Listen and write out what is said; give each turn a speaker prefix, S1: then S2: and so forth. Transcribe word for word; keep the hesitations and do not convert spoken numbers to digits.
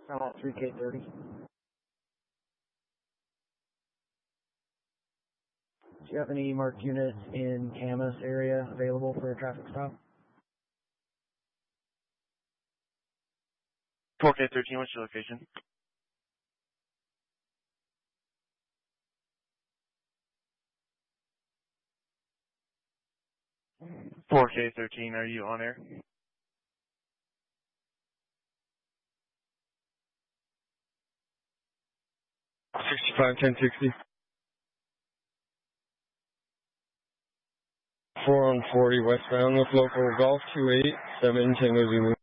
S1: I'm at three K thirty. Do you have any marked units in Camas area available for a traffic stop?
S2: four K thirteen, what's your location? four K thirteen, are you on air?
S3: sixty-five ten sixty. four on forty westbound with local Golf two eight seven Tango Zulu.